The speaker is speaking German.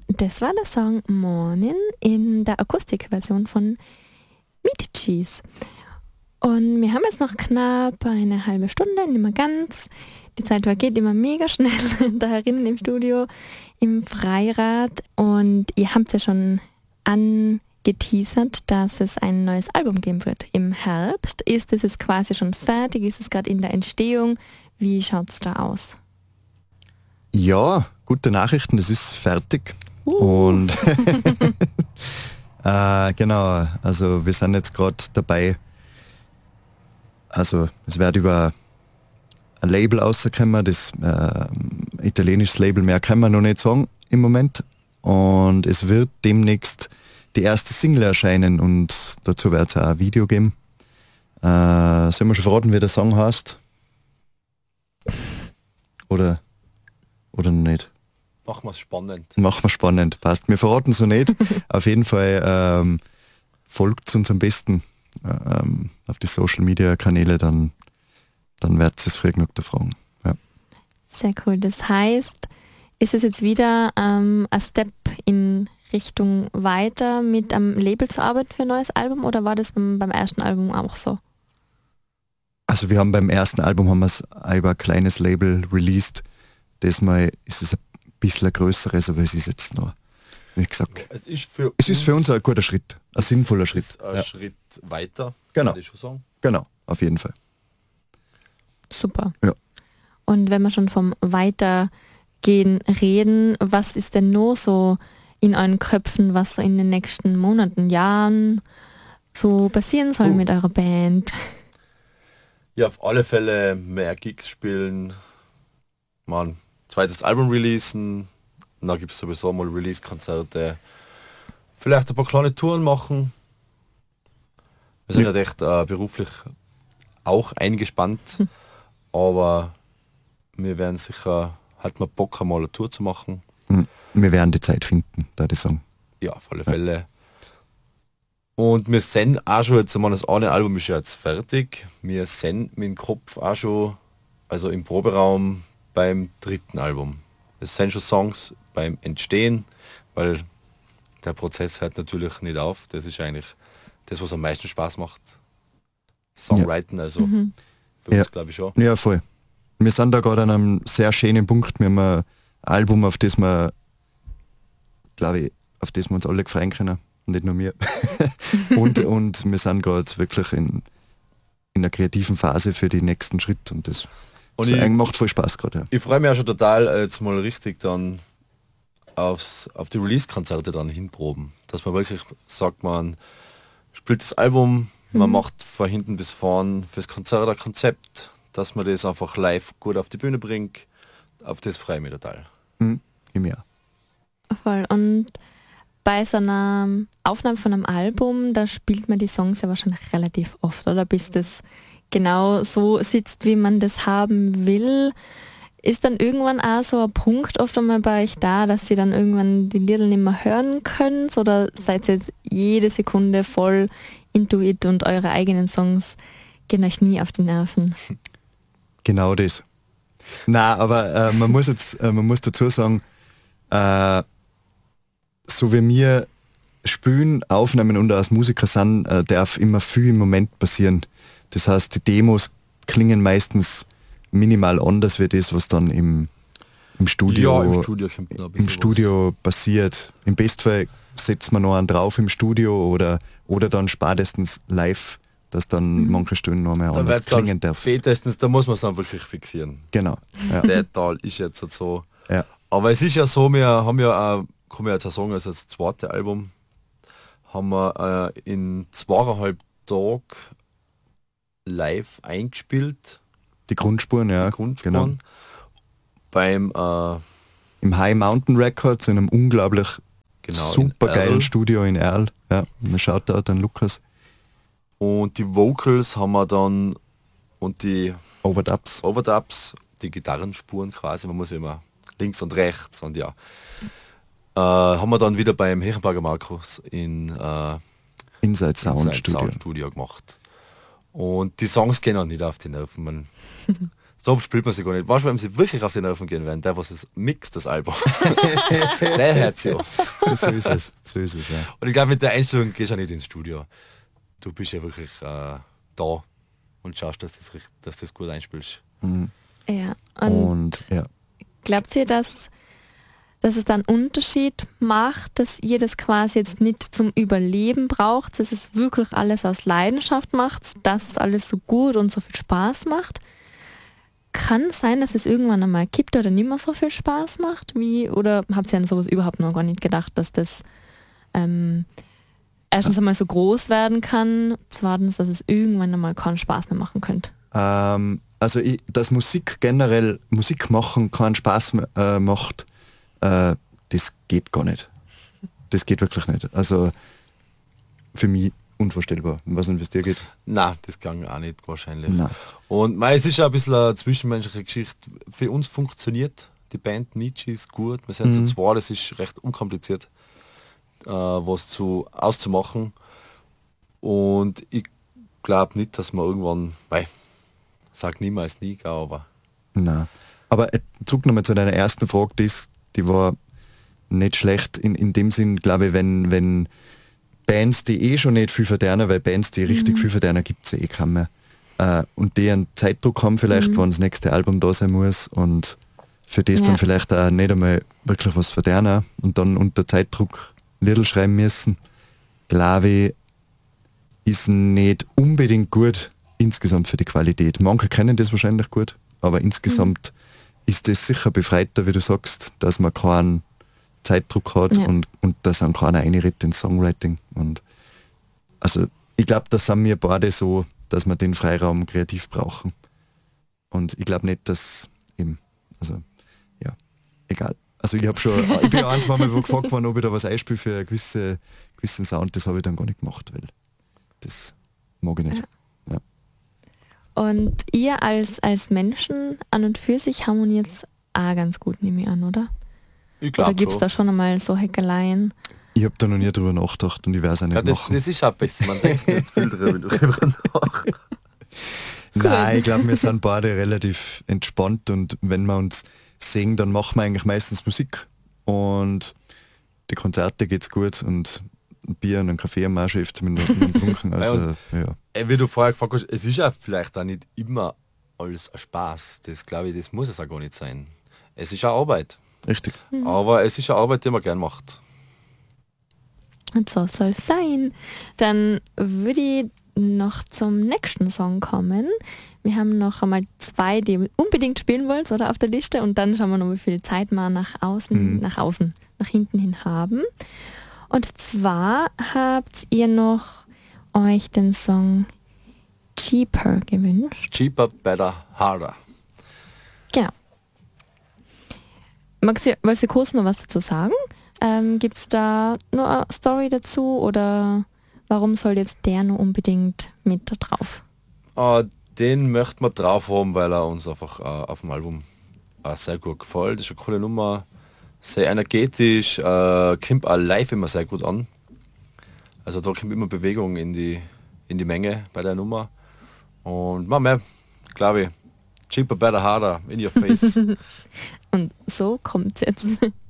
Das war der Song Morning in der Akustikversion von Meat Cheese. Und wir haben jetzt noch knapp eine halbe Stunde, nicht mehr ganz. Die Zeit vergeht immer mega schnell da herinnen im Studio, im Freirad. Und ihr habt ja schon angeteasert, dass es ein neues Album geben wird im Herbst. Ist es jetzt quasi schon fertig? Ist es gerade in der Entstehung? Wie schaut es da aus? Ja, gute Nachrichten, es ist fertig. Und genau, also wir sind jetzt gerade dabei, also es wird über ein Label rauskommen, das italienisches Label, mehr kann man noch nicht sagen im Moment. Und es wird demnächst die erste Single erscheinen und dazu wird es auch ein Video geben. Sollen wir schon verraten, wie der Song heißt? Oder noch nicht? Machen wir es spannend. Machen wir spannend, passt. Wir verraten es noch nicht. Auf jeden Fall folgt uns am besten auf die Social Media Kanäle, dann werdet ihr es früh genug da fragen. Ja. Sehr cool. Das heißt, ist es jetzt wieder ein Step in Richtung weiter mit am Label zu arbeiten für ein neues Album oder war das beim ersten Album auch so? Also wir haben beim ersten Album haben wir es über ein kleines Label released. Diesmal ist es ein bisschen ein größeres, aber es ist jetzt noch, wie gesagt, es ist für uns ein guter Schritt, ein sinnvoller Schritt. Ein Schritt weiter, genau. Kann ich schon sagen. Genau, auf jeden Fall. Super. Ja. Und wenn wir schon vom Weitergehen reden, was ist denn nur so in euren Köpfen, was so in den nächsten Monaten, Jahren so passieren soll mit eurer Band? Ja, auf alle Fälle mehr Gigs spielen, mal ein zweites Album releasen, dann gibt es sowieso mal Release-Konzerte, vielleicht ein paar kleine Touren machen. Wir sind halt echt beruflich auch eingespannt, aber wir werden sicher, halt mal Bock haben, mal eine Tour zu machen. Wir werden die Zeit finden, da die sagen. Ja, auf alle Fälle. Und wir sind auch schon, jetzt einmal das eine Album ist ja jetzt fertig, wir sind mit dem Kopf auch schon, also im Proberaum beim dritten Album. Es sind schon Songs beim Entstehen, weil der Prozess hört natürlich nicht auf. Das ist eigentlich das, was am meisten Spaß macht. Songwriting, also für uns glaube ich schon. Ja, voll. Wir sind da gerade an einem sehr schönen Punkt. Wir haben ein Album, auf das wir, glaube ich, auf das wir uns alle freuen können. Nicht nur mir. und wir sind gerade wirklich in einer kreativen Phase für die nächsten Schritte und das macht voll Spaß gerade. Ja. Ich freue mich auch schon total, jetzt mal richtig dann auf die Release-Konzerte dann hinproben. Dass man wirklich sagt, man spielt das Album, man macht von hinten bis vorn fürs Konzert ein Konzept, dass man das einfach live gut auf die Bühne bringt. Auf das freue ich mich total. Im Jahr. Voll. Und bei so einer Aufnahme von einem Album, da spielt man die Songs ja wahrscheinlich relativ oft, oder bis das genau so sitzt, wie man das haben will. Ist dann irgendwann auch so ein Punkt oft einmal bei euch da, dass ihr dann irgendwann die Lieder nicht mehr hören könnt oder seid ihr jetzt jede Sekunde voll into it und eure eigenen Songs gehen euch nie auf die Nerven? Genau das. Na, aber man muss dazu sagen, so wie wir spielen, aufnehmen und als Musiker sind, darf immer viel im Moment passieren. Das heißt, die Demos klingen meistens minimal anders wie das, was dann im Studio, im Studio passiert. Im Bestfall setzt man noch einen drauf im Studio oder dann spätestens live, dass dann manche Stellen noch mehr anders klingen darf. Spätestens, da muss man es dann wirklich fixieren. Genau. Ja. Der Teil ist jetzt halt so. Ja. Aber es ist ja so, wir haben ja auch, kann man jetzt auch sagen, also das zweite Album haben wir in 2,5 Tagen live eingespielt. Die Grundspuren, ja. Genau. Beim im High Mountain Records, in einem unglaublich super geilen Studio in Erl. Ja, man schaut da an Lukas. Und die Vocals haben wir dann und die Overdubs, die Gitarrenspuren quasi, man muss ja immer links und rechts und ja. Haben wir dann wieder beim Hechenberger Markus in Inside Sound Studio gemacht. Und die Songs gehen auch nicht auf die Nerven. So spielt man sie gar nicht. Manchmal, wenn sie wirklich auf die Nerven gehen werden, der, was es mixt, das Album, der hört sie auf. So ist es. So ist es, ja. Und ich glaube, mit der Einstellung gehst du ja nicht ins Studio. Du bist ja wirklich da und schaust, dass das gut einspielst. Ja. Und ja. Glaubt ihr, dass es dann einen Unterschied macht, dass ihr das quasi jetzt nicht zum Überleben braucht, dass es wirklich alles aus Leidenschaft macht, dass es alles so gut und so viel Spaß macht? Kann sein, dass es irgendwann einmal kippt oder nicht mehr so viel Spaß macht? Oder habt ihr an sowas überhaupt noch gar nicht gedacht, dass das erstens einmal so groß werden kann, zweitens, dass es irgendwann einmal keinen Spaß mehr machen könnte? Also dass Musik generell, Musik machen keinen Spaß macht, das geht gar nicht. Das geht wirklich nicht. Also für mich unvorstellbar. Ich weiß nicht, wie es dir geht. Nein, das ging auch nicht wahrscheinlich. Nein. Und es ist ja ein bisschen eine zwischenmenschliche Geschichte. Für uns funktioniert die Band Nietzsche ist gut. Wir sind zu zweit, das ist recht unkompliziert, was auszumachen. Und ich glaube nicht, dass man irgendwann, sag niemals nie, aber... Nein. Aber zurück nochmal zu deiner ersten Frage, die war nicht schlecht in dem Sinn, glaube ich, wenn Bands, die schon nicht viel verdienen, weil Bands, die richtig viel verdienen, gibt es eh kaum mehr. Und die einen Zeitdruck haben vielleicht, wann das nächste Album da sein muss und für das dann vielleicht auch nicht einmal wirklich was verdienen und dann unter Zeitdruck Liedl schreiben müssen, glaube ich, ist nicht unbedingt gut insgesamt für die Qualität. Manche kennen das wahrscheinlich gut, aber insgesamt ist das sicher befreiter, wie du sagst, dass man keinen Zeitdruck hat und dass dann keiner einredet ins Songwriting. Und also ich glaube, da sind wir beide so, dass wir den Freiraum kreativ brauchen. Und ich glaube nicht, dass eben, also ja, egal. Also ich bin ja ein, zwei Mal gefragt worden, ob ich da was einspiele für einen gewissen Sound, das habe ich dann gar nicht gemacht, weil das mag ich nicht. Ja. Und ihr als Menschen an und für sich harmoniert auch ganz gut, nehme ich an, oder? Ich glaube Oder gibt es da schon einmal so Heckeleien? Ich habe da noch nie drüber nachgedacht und ich weiß auch nicht machen. Das ist auch besser, man denkt jetzt viel drüber nach. Nein, ich glaube, wir sind beide relativ entspannt und wenn wir uns sehen, dann machen wir eigentlich meistens Musik und die Konzerte geht's gut und ein Bier und einen Kaffee am Marsch zumindest getrunken. Also, ja. Wie du vorher gefragt hast, es ist ja vielleicht auch nicht immer alles ein Spaß. Das glaube ich, das muss es auch gar nicht sein. Es ist auch Arbeit. Richtig. Aber es ist eine Arbeit, die man gern macht. Und so soll es sein. Dann würde ich noch zum nächsten Song kommen. Wir haben noch einmal 2, die ihr unbedingt spielen wollt, oder auf der Liste. Und dann schauen wir noch, wie viel Zeit wir nach hinten hin haben. Und zwar habt ihr noch euch den Song Cheaper gewünscht. Cheaper, better, harder. Genau. Wollt ihr kurz noch was dazu sagen? Gibt es da nur eine Story dazu oder warum soll jetzt der nur unbedingt mit da drauf? Den möchten wir drauf haben, weil er uns einfach auf dem Album sehr gut gefällt. Das ist eine coole Nummer, sehr energetisch, kommt auch live immer sehr gut an. Also da kommt immer Bewegung in die Menge bei der Nummer. Und man, glaube ich, cheaper, better, harder, in your face. Und so kommt es jetzt.